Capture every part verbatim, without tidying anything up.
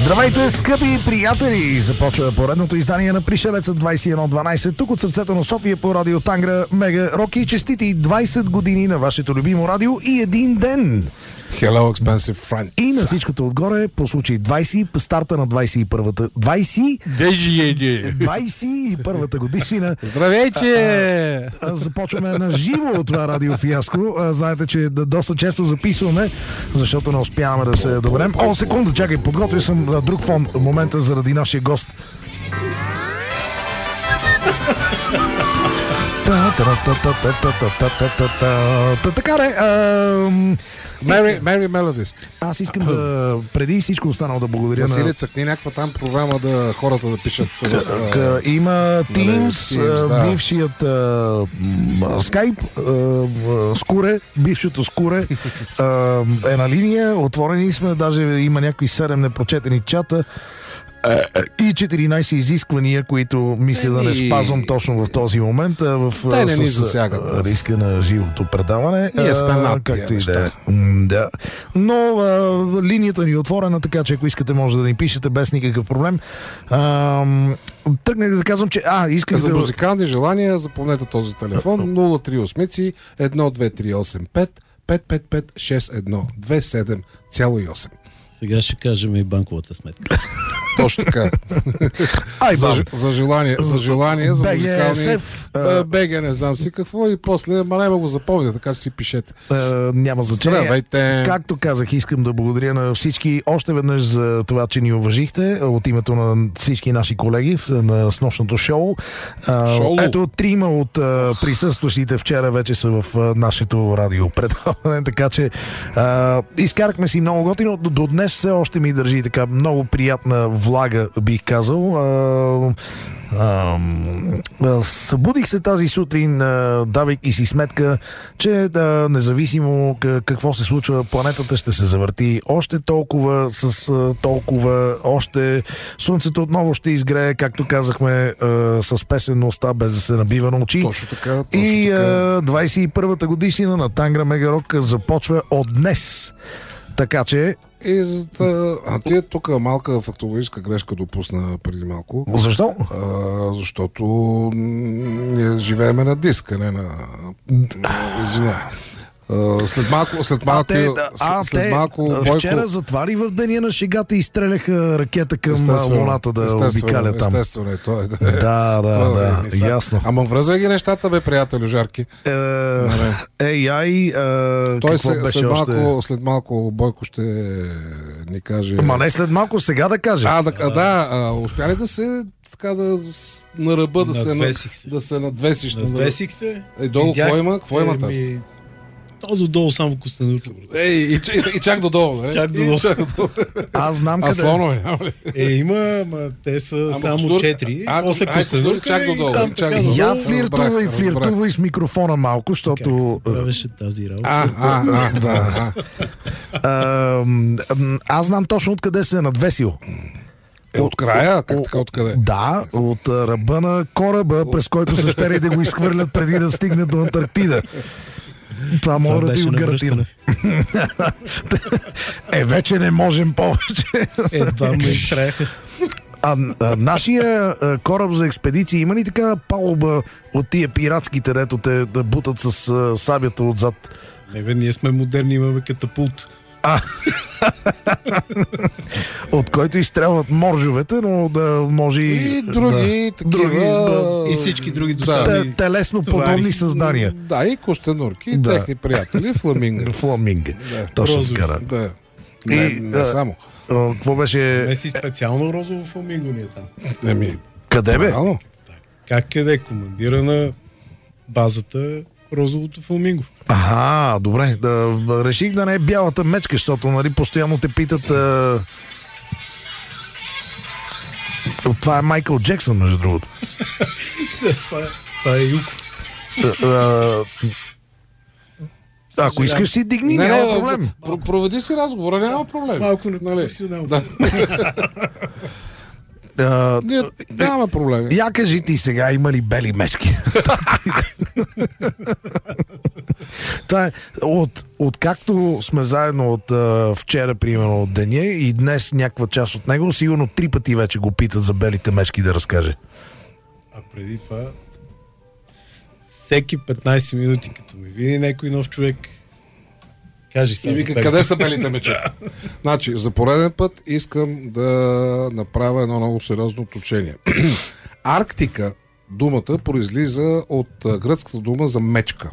Здравейте, скъпи приятели! Започва поредното издание на Пришелеца двайсет и едно дванайсет, тук от сърцето на София по радио Тангра, Мега Роки. Честити двайсет години на вашето любимо радио и един ден! Hello, expensive friend. И на всичкото отгоре, по случай двайсет, по старта на двайсет и първата двайсет двайсет и първата годишнина. Здравейте! А, а, започваме на живо от това радио фиаско. А, знаете, че доста често записваме, защото не успяваме да се доберем. О, секунда, чакай, подготвил съм а, друг фон в момента заради нашия гост. Така де, Merry, Merry Melodies. аз искам да, преди всичко останало да благодаря на... Васили, цъкни някаква там програма да хората да пишат. К, има Teams, Teams, да. бившият Skype, Скуре, бившото Скуре е на линия, отворени сме, даже има някакви седем непрочетени чата и четиринайсет изисквания, които мисля да не спазвам точно в този момент, в, Те не ни с засягат. риска на живото предаване. Ние сме над както и тия да е. М, да. Но а, линията ни е отворена, така че ако искате може да ни пишете без никакъв проблем. А, тръгнах да казвам, че а, исках За да... музикални желания запомнете този телефон нула три осем едно две три осем пет пет пет пет шест едно две седем цяло и осем. Сега ще кажем и банковата сметка. Точно така. Ай, за, за желание, за желание, за музикални... а... БГ, не знам си какво и после, ма не го запомня, така че си пишете. А, няма значение. Здравейте. Както казах, искам да благодаря на всички още веднъж за това, че ни уважихте от името на всички наши колеги на снощното шоу. А, ето, трима от а, присъстващите вчера вече са в а, нашето радио предаване, така че а, изкарахме си много готино. До днес все още ми държи така много приятна влага, бих казал. А, а, а, събудих се тази сутрин, а, давайки си сметка, че да, независимо какво се случва, планетата ще се завърти още толкова с а, толкова, още слънцето отново ще изгрее, както казахме, а, с песен на уста, без да се набива на очи. Точно така. Точно и така. А, двайсет и първата годишнина на Тангра Мега Рок започва от днес. Така че И за да... А ти тук малка фактологическа грешка допусна преди малко. защо? А, защото ние живееме на диск, а не на... Извинявай. А, след малко, след малко, а те, да, а, след те малко Бойко... вчера затова ли в деня на шегата изстреляха ракета към естествено, Луната да обикаля там? Естествено е, той е. Да, да, да, да, е, ясно. Ама връзвай ги нещата, бе, приятелю, жарки. Ей, ай, той какво се, беше след, още? малко, след малко Бойко ще ни каже... Ма не след малко, сега да каже. А, да, а, да а, успя ли да се така да на ръба да се, на, се. да се надвесиш? Надвесих се. Е, долу, какво има? Какво има там? Ми... То додолу само Костенурка. Ей, и, и, и чак додолу, не? Чак додолу. И чак додолу. Аз знам А къде. слонове, няма ли? Е, има, ма те са Ама само Костенур- четири. А, После ай, Костенурка чак додолу, и там чак така додолу. Я додолу. флиртувай, разбрах, флиртувай с микрофона малко, Как защото... се правеше тази работа? А, а, а, да, а. а, аз знам точно откъде се е надвесил. Е, от края? Как така, откъде? Да, от а, ръба на кораба, през който са щели да го изхвърлят преди да стигне до Антарктида. Това мога да ти го гарантирам. Е, вече не можем повече. Едва ме изтреха. А, а нашия а, кораб за експедиции има ли така палуба от тия пиратските, дето те да бутат с а, сабята отзад? Не бе, ние сме модерни, имаме катапулт. А, от който изстрелват моржовете, но да може И други, да, такива... други, да, И всички други Да. досадни. те, телесно товари. подобни създания. Да, и костенурки, и Да. техни приятели, фламинга. Фламинга. Да. Точно Розови. така. Да. Да. Не, И, не а, само. А, какво беше? Не си специално розово фламинго ни е там. Еми, Къде бе? реално. Как къде? Командира на базата розовото фламинго. Ага, добре. Да, реших да не е бялата мечка, защото нали, постоянно те питат. А... Това е Майкъл Джексън, между другото. това, е, това е Юко. А, а, Ако искаш си дигни, Не, няма не, проблем. про- проведи си разговора, няма проблем. Малко Нали? непрофесионално. Да. А, Ние нямаме проблеми. Я кажи ти сега, има ли бели мечки? Това е от, откакто сме заедно от а, вчера, примерно от деня и днес някаква част от него, сигурно три пъти вече го питат за белите мечки да разкаже. А преди това всеки петнайсет минути, като ми види някой нов човек, кажи сега. И вика, къде са белите мечки? Значи, за пореден път искам да направя едно много сериозно уточнение. Арктика, думата произлиза от гръцката дума за мечка.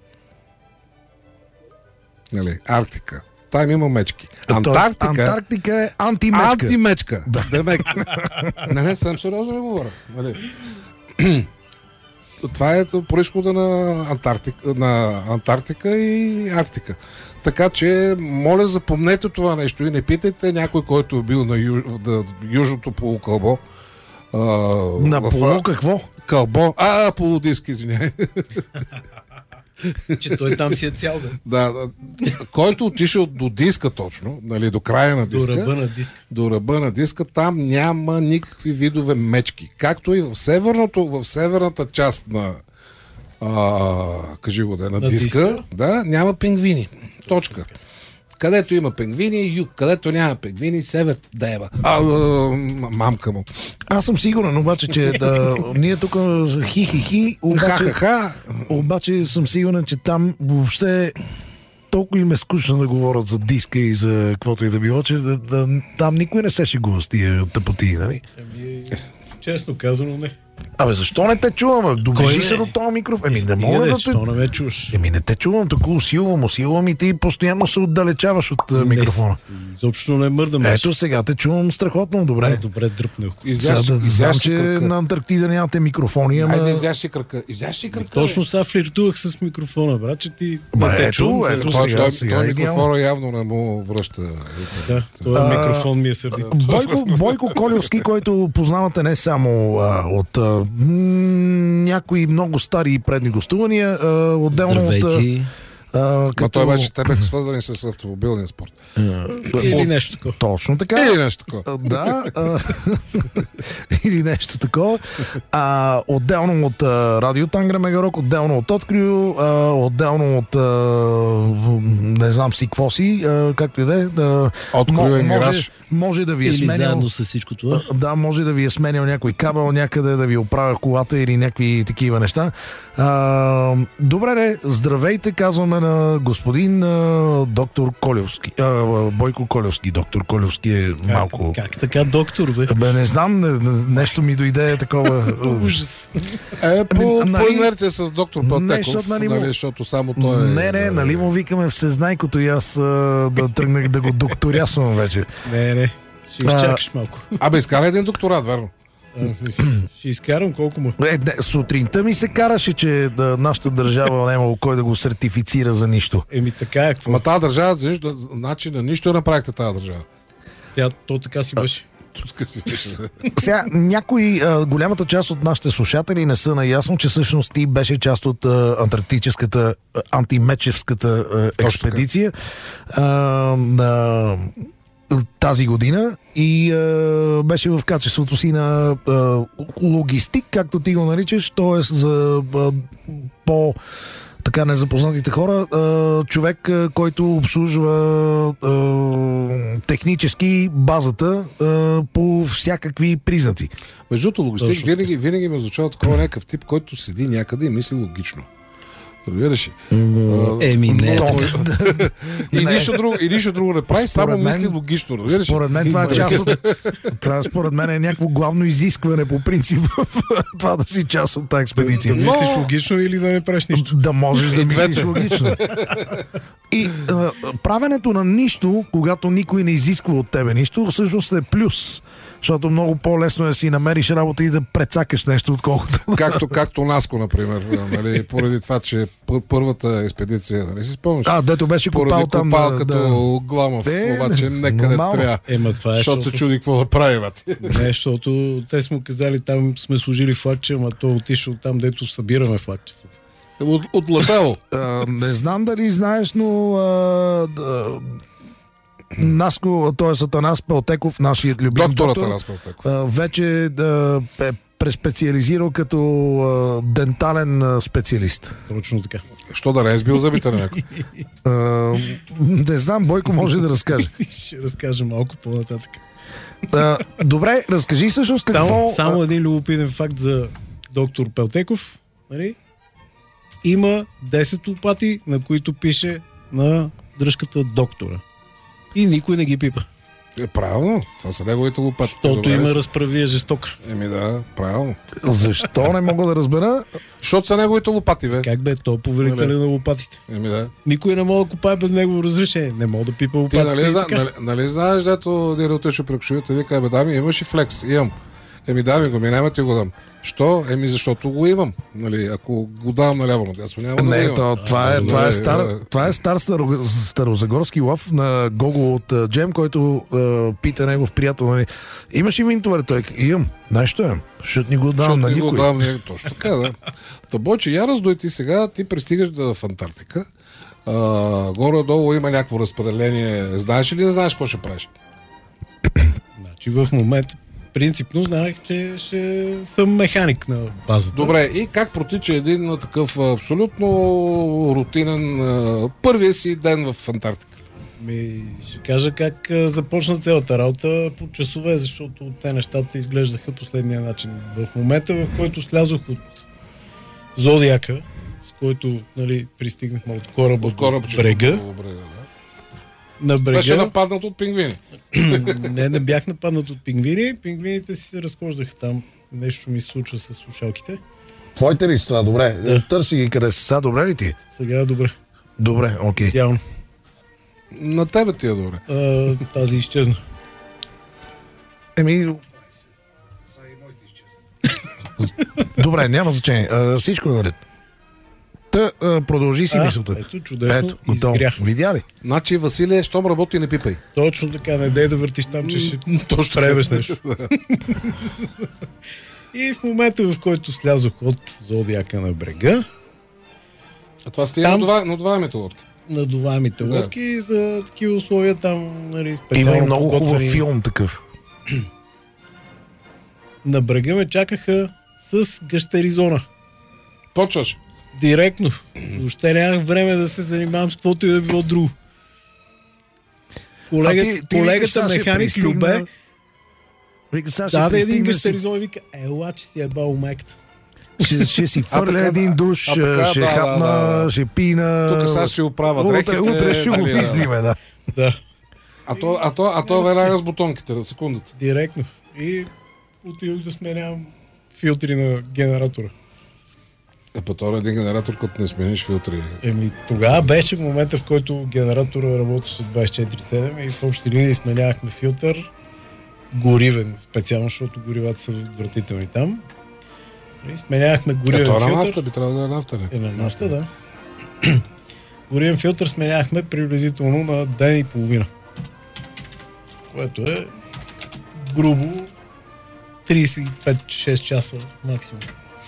Нали, Арктика. Там има мечки. Антарктика, Антарктика е антимечка. Антимечка. Да. Демек. Не, не, съм сериозно не говоря. Нали. Това е произхода на Антарктика, на Антарктика и Арктика. Така че, моля, запомнете това нещо и не питайте някой, който е бил на, юж, на южното полукълбо. А, на в, полу какво? Кълбо. А, полудиск, извиняй. Че той там си е цял, да. Да, да. Който отишъл до диска точно, нали, до края на диска. До ръба на диска. До ръба на диска, там няма никакви видове мечки. Както и в северното, в северната част на а, кажи го да, на, на диска, диска, да, няма пингвини. Точка. Където има пингвини е юг, където няма пингвини север дева. А, а, мамка му. Аз съм сигурен, обаче, че да, ние тук хи-хи-хи, обаче, Ха-ха-ха. обаче съм сигурен, че там въобще толкова им е скучно да говорят за диска и за каквото и да било, че да, да, там никой не се шегува с тия тъпоти, нали? Еми, честно казано, не. Абе, защо не те чувам? Доближи се до този микрофон. Еми, не мога да те... Защо не ме чуш? Еми, не те чувам, тук усилвам, усилвам и ти постоянно се отдалечаваш от не, микрофона. Изобщо не мърдам. Ето сега те чувам страхотно, добре. А, добре, дръпнах. Сега да знам, че на Антарктида нямате микрофони, ама... Айде, изяж си кръка. Изяж си кръка. Точно сега флиртувах с микрофона, брат, че ти... Ба, не те ето, чувам, ето, сега. сега, Той, сега той е микрофона явно не му връща. Да, този А, микрофон ми е сърдит. Бойко, Бойко Колевски, който познавате не само а, от а, м- някои много стари и предни гостувания, а, отделно Здравейте. от... А, като... Но той вече те бяха свързани с автомобилния спорт. Или от... нещо такова. Точно така. Или нещо такова. А, Да. А, или нещо такова. А, отделно от а, Радио Тангра Мегарок, отделно от Открю, а, отделно от а, не знам си какво си, а, както и да е. Да, Открю мо- е може, мираж. може да ви е Или сменял... заедно с всичко това. Да, може да ви е сменял някой кабел някъде, да ви оправя колата или някакви такива неща. А, добре, де, здравейте, казваме на господин а, доктор Колевски. А, Бойко Колевски. Доктор Колевски е малко... Как, как така, доктор, бе? Бе, не знам, не, не, нещо ми дойде такова... Ужас. Е, по, Ами, нали- по инерция с доктор Не, Пълтеков, защото, нали, нали, му- защото само той е... Не, не, нали му викаме всезнайкото и аз а, да тръгнах да го докторясвам вече. Не, не. Ще изчакаш малко. Абе, изкара един докторат, верно. А, ще изкарам колко му. Е, не, сутринта ми се караше, че да, нашата държава нямало кой да го сертифицира за нищо. Еми така е, какво? Ма тази държава, за нищо, значи на нищо направихте тази държава. Тя, то така си беше. Тук си беше. Сега, някои, а, голямата част от нашите слушатели не са наясно, че всъщност ти беше част от а, антарктическата, а, антимечевската а, експедиция а, на тази година и а, беше в качеството си на а, логистик, както ти го наричаш, т.е. за а, по така незапознатите хора, а, човек, а, който обслужва а, технически базата а, по всякакви признаци. Между другото, логистик Точно. винаги, винаги ме звучава такова някакъв тип, който седи някъде и мисли логично. Разбираш ли? Еми, не е То- така. И Не. нищо друго, и нищо друго не прави, само Според мен- мисли логично. Разбираш ли? Според мен това е част от... Това според мен е някакво главно изискване по принцип в това да си част от тази експедиция. Да мислиш логично или да не правиш нищо? Да можеш да И мислиш двете. логично. И а, правенето на нищо, когато никой не изисква от тебе нищо, всъщност е плюс. Защото много по-лесно е да си намериш работа и да прецакаш нещо, отколкото... Както, както Наско, например. Нали, поради това, че пър- първата експедиция, нали си спомняш? А, дето беше Поради копал там... копал да, като Гламов, Е, обаче не, некъде нормално. трябва. Ема това е, Защото се защото, чуди какво да прави, бати. не, защото те сме казали, там сме служили флагче, ама то отишъл там, дето събираме флагчетата. От, отлетело. А, не знам дали знаеш, но а, да, Наско, т.е. Атанас Пелтеков, нашият любим Докторът доктор, Атанас Пелтеков. а, вече да, е преспециализирал като а, дентален а, специалист. Точно така. Що да не е сбил зъбите на някой? А, не знам, Бойко може да разкаже. Ще разкажа малко по-нататък. А, добре, разкажи всъщност какво... Само, само един любопитен факт за доктор Пелтеков. Нали? Има десет лопати, на които пише на дръжката доктора. И никой не ги пипа. Е, правилно. Това са неговите лопати. Защото има разправия жестока. Еми да, правилно. Защо не мога да разбера? Защото са неговите лопати, бе. Как бе, то е повелителя на лопатите. Еми да. Никой не мога да копае без негово разрешение. Не мога да пипа Ти лопатите. нали, зна, нали, нали знаеш, дето Дири отише при кошовите, вика, бе, дами, имаш и флекс? Имам. Еми дами го, ми няма ти го дам. Що? Еми защото го имам. Нали, ако го давам наляво надясно, няма да го Не, имам. то, това, е, А, това, е добре, стар, е. това е стар старо, старозагорски лав на Гого от uh, Джем, който uh, пита негов приятел. Нали, имаш ли винтове? Той имам. Нещо имам. Защото ни го давам на Защото никой. Го давам, не, точно така, да. Та, Бойче, я раздой ти сега, ти пристигаш да, в Антарктика. А, горе-долу има някакво разпределение. Знаеш ли, не знаеш какво ще правиш? Значи в момента принципно знаех, че ще съм механик на базата. Добре, и как протича един а, такъв абсолютно рутинен а, първия си ден в Антарктика? Ми, ще кажа как а, започна цялата работа по часове, защото те нещата изглеждаха последния начин. В момента, в който слязох от Зодиака, с който нали, пристигнахме от кораба От кораб, до че- брега, до брега, да. на Беше брега, нападнат от пингвини. не, не бях нападнат от пингвини, пингвините си се разхождаха там. Нещо ми се случва с слушалките. Твоите ли са това? Добре. Да. Търси ги къде са. Са, добре ли ти? Сега е добре. Добре, окей. Идеално. На тебе ти е добре. А, тази изчезна. Еми... Добре, няма значение. А, всичко е наред. Та, а, продължи си А, мисълта. ето, чудесно, Ето, готово. изгрях. Видя ли? Значи, Василие, щом работи, не пипай. Точно така, не дей да въртиш там, че ще Точно пребеш нещо. И в момента, в който слязох от Зодиака на брега, А това сте Там- надува, надуваемите лодки. надуваемите Да. лодки за такива условия там, нали, Има специално и много хубав подготвени. филм такъв. На брега ме чакаха с гъщеризона. Почваш. Директно. Въобще нямах време да се занимавам с каквото и да било друго. Колегата, А ти- ти викаш, колегата сега ще механик пристигна, Любе Вика, сега ще даде един пристигнеш гъщеризон и вика, ела, че си е бал майката. Ще, ще си А фърля така, един да. душ, А така, ще да, хапна, да, да. ще пина. Тук сега си оправя Утре, дрехите. утре ще го нали, да. мислиме, да. Да, А то, а то, а то веднага с бутонките, на секундата. директно. И отидох да сменявам филтри на генератора. Е, по това един генератор, като не смениш филтри. Еми, тогава беше момента, в който генератора работеше двайсет и четири седем и в общи линии сменявахме филтър горивен, специално, защото горивата са отвратителни там. И сменявахме Е, горивен това на филтър. нафта би трябвало да е нафта, не? Е, на нафта, да. Горивен филтър сменяхме приблизително на ден и половина. Което е грубо трийсет и пет шест часа максимум.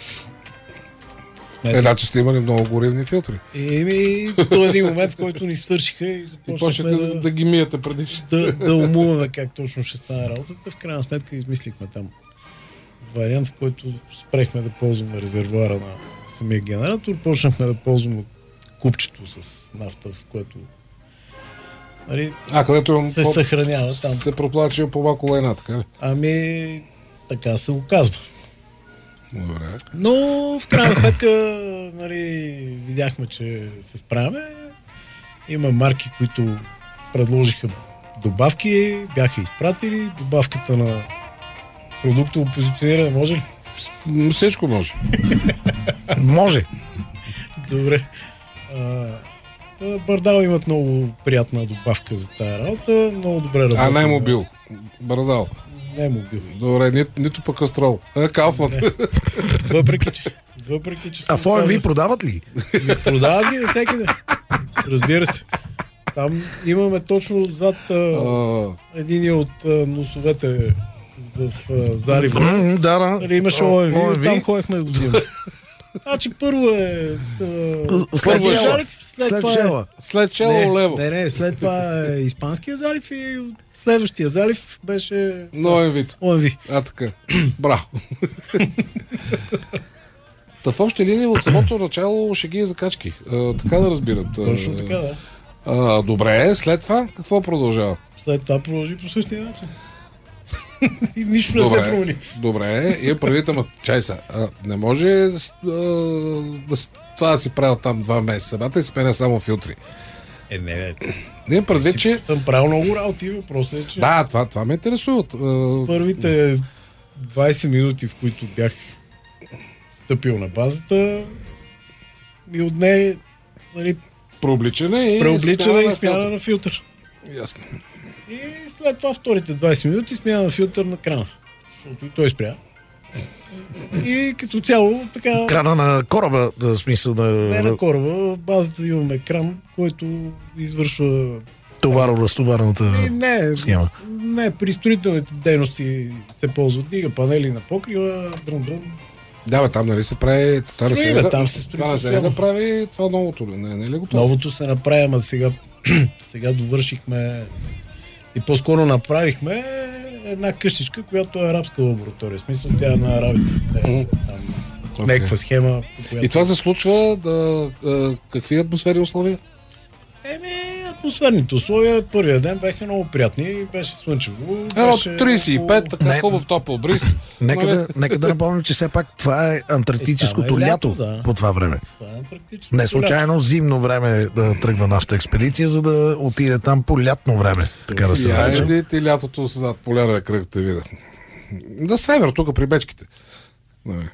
Е, значи сте имали много горивни филтри. Еми, до един момент, в който ни свършиха и И започнахме почнете да, да, да ги миете предиш. да, да умуваме как точно ще стане работата. В крайна сметка измислихме там вариант, в който спрехме да ползваме резервуара на самия генератор, почнахме да ползваме купчето с нафта, в което нали, А, където имам се по... съхранява там. се проплачи по-малко лайна, така ли? Ами, така се оказва. Добре. Но в крайна сметка нали, видяхме, че се справяме. Има марки, които предложиха добавки, бяха изпратили. Добавката на продуктово позициониране може ли? М, Всичко може. Може. Добре. А, та Бардал имат много приятна добавка за тая работа. Много добре работи. А, не е мобил. Брадал. Не е мобил. Добре, ни, нито пък Астрол. А, Кауфланд. Въпреки, че... Въпреки, че А съм ФОМВ казал- продават ли? Ми продават ги навсекъде. Разбира се. Там имаме точно отзад а, А, един от а, носовете в а, залива. М, Да, да. Нали, имаше О, О М В, О М В. там ходехме да го взимаме. Значи първо е а, След първо е гела. залив, след, След това Шела. След чело не, лево. не, не, след това е Испанския залив и следващия залив беше Новен вид. О М В. А, така. Браво. Та в общи линии от самото начало шеги и закачки. А, така да разбират. Точно така, да. А, добре, след това какво продължава? След това продължи по същия начин. И нищо не се Добре, промени. добре. И правите, ма чай са. А, не може да, с- а, да с- това да си правил там два месеца. Бата и сменя само филтри. Е, не, не. Не, предвид, че... Съм правил много работи, въпросът е, че Да, това, това ме интересува. А, първите двайсет минути, в които бях стъпил на базата, ми отне, нали, Преобличане и преобличане и смяна смяна на на филтър. филтър. Ясно. И след това вторите двайсет минути смяна на филтър на крана. Защото и той спря. И като цяло, така, Крана на кораба, в смисъл не на на кораба, в базата имаме екран, който извършва... товаро-разтоварната И не, схема. не, при строителните дейности се ползват дига, панели на покрива, дрън-дрън. Да, бе, там нали се прави... Това не Строи, се бе, да, там се строи това не се постоянно. да прави това новото. ли? Не, не е ли готово? Новото се направи, ама сега, сега довършихме и по-скоро направихме една къщичка, която е арабска лаборатория. В смисъл, тя е на арабите. Те, там, Окей. някаква схема, по която... И това се случва да... А, какви атмосферни условия? Еми, атмосферните условия първия ден бяха много приятни, беше слънчево. Едно Беше трийсет и пет, така Не. хубав топъл бриз. Нека Нали? да, нека да напомним, че все пак това е антарктическото Е, стана и лято, лято, да. по това време. Това е антарктическо. Не случайно зимно време да тръгва нашата експедиция, за да отиде там по лятно време, така да се Я каже. еди ти лятото зад полярния кръг те видя. На север, тук при бечките. Не.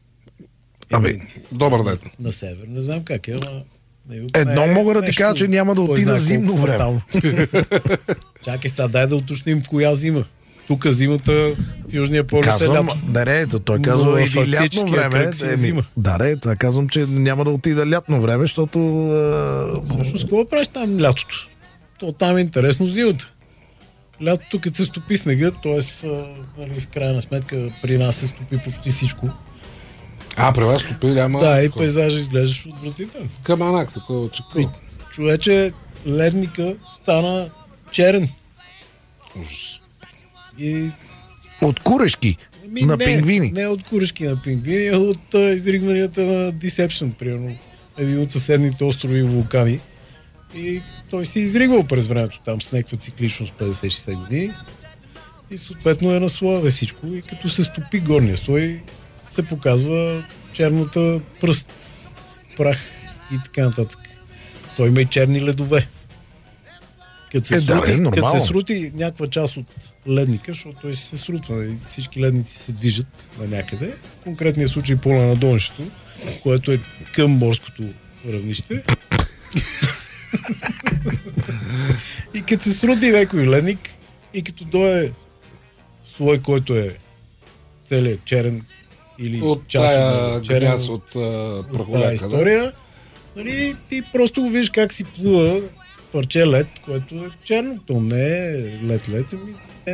Абе, Добър ден. На север, не знам как е, ама... на юг едно не е мога да ти нещо, кажа, че няма да кой отида знае зимно колко време. фатално. Чакай сега, дай да уточним в коя зима. Тук зимата в Южния полюс е Казвам, лято. да, не, то той Но казва в или лятно Арктическия време. кръг си е Еми, зима. да, не, това казвам, че няма да отида лятно време, защото а, Всъщност, какво правиш там лятото? То там е интересно зимата. Лятото, като се стопи снега, т.е. нали, в крайна сметка при нас се стопи почти всичко. А, при вас топи няма... Да, и пейзажа изглеждаш отвратително. Каманак, такова чекъл. И, човече, ледника стана черен. Ужас. И от курешки Ми, на не, пингвини. Не от курешки на пингвини, а от а, изригванията на Deception, примерно. Един от съседните острови и вулкани. И той си изригвал през времето там с някаква цикличност петдесет-шейсет години. И съответно е на слоеве всичко. И като се стопи горния слой, се показва черната пръст, прах и така нататък. Той има и черни ледове. Като се, Е, да, срути, е, като нормално. се срути някаква част от ледника, защото той се срутва и всички ледници се движат на някъде. В конкретния случай пола на донището, което е към морското равнище. И като се срути някой ледник и като дойде слой, който е целият черен или От част тая от черен гняз от а, от тази прахоляка, да? история, нали, ти просто го виждаш как си плува парче лед, което е черно. То не е лед-лед, ами